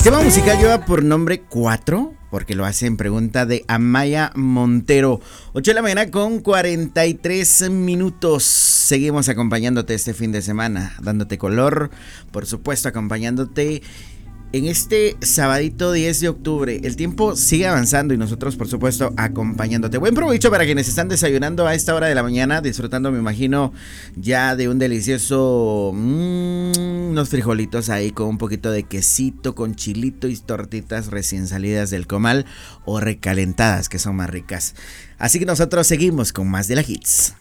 El tema musical lleva por nombre 4, porque lo hace en pregunta de Amaya Montero. 8 de la mañana con 43 minutos. Seguimos acompañándote este fin de semana, dándote color, por supuesto acompañándote en este sabadito 10 de octubre. El tiempo sigue avanzando y nosotros, por supuesto, acompañándote. Buen provecho para quienes están desayunando a esta hora de la mañana, disfrutando, me imagino, ya de un delicioso unos frijolitos ahí con un poquito de quesito, con chilito y tortitas recién salidas del comal o recalentadas, que son más ricas. Así que nosotros seguimos con más de la Hits.